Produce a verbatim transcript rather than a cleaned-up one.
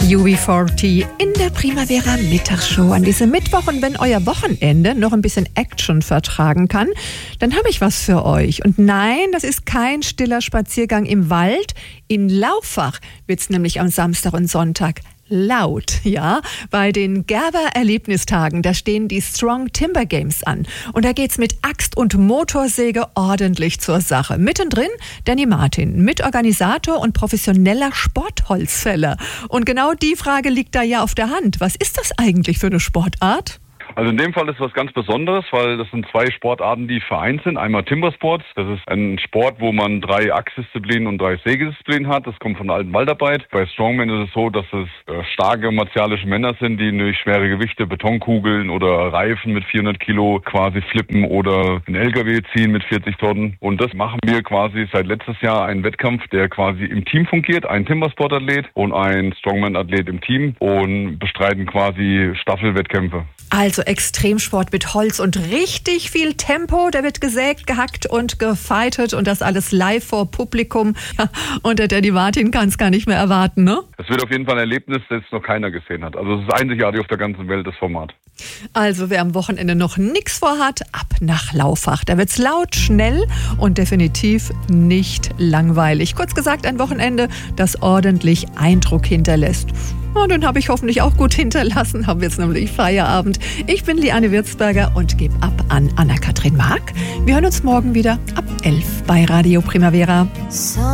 U B vierzig in der Primavera Mittagsshow an diesem Mittwoch. Und wenn euer Wochenende noch ein bisschen Action vertragen kann, dann habe ich was für euch. Und nein, das ist kein stiller Spaziergang im Wald. In Lauffach wird es nämlich am Samstag und Sonntag laut, ja. Bei den Gerber-Erlebnistagen, da stehen die Strong Timber Games an. Und da geht's mit Axt und Motorsäge ordentlich zur Sache. Mittendrin Danny Martin, Mitorganisator und professioneller Sportholzfäller. Und genau die Frage liegt da ja auf der Hand. Was ist das eigentlich für eine Sportart? Also in dem Fall ist was ganz Besonderes, weil das sind zwei Sportarten, die vereint sind. Einmal Timbersports, das ist ein Sport, wo man drei Achsdisziplinen und drei Sägedisziplinen hat. Das kommt von der alten Waldarbeit. Bei Strongman ist es so, dass es äh, starke martialische Männer sind, die durch schwere Gewichte, Betonkugeln oder Reifen mit vierhundert Kilo quasi flippen oder einen L K W ziehen mit vierzig Tonnen. Und das machen wir quasi seit letztes Jahr einen Wettkampf, der quasi im Team fungiert. Ein Timbersport-Athlet und ein Strongman-Athlet im Team und bestreiten quasi Staffelwettkämpfe. Also Extremsport mit Holz und richtig viel Tempo. Da wird gesägt, gehackt und gefightet und das alles live vor Publikum. Ja, und der Danny Martin kann es gar nicht mehr erwarten, ne? Es wird auf jeden Fall ein Erlebnis, das noch keiner gesehen hat. Also es ist einzigartig auf der ganzen Welt, das Format. Also wer am Wochenende noch nichts vorhat, ab nach Lauffach. Da wird's laut, schnell und definitiv nicht langweilig. Kurz gesagt, ein Wochenende, das ordentlich Eindruck hinterlässt. Und den habe ich hoffentlich auch gut hinterlassen. Haben wir jetzt nämlich Feierabend. Ich bin Liane Würzberger und gebe ab an Anna-Kathrin Mark. Wir hören uns morgen wieder ab elf bei Radio Primavera.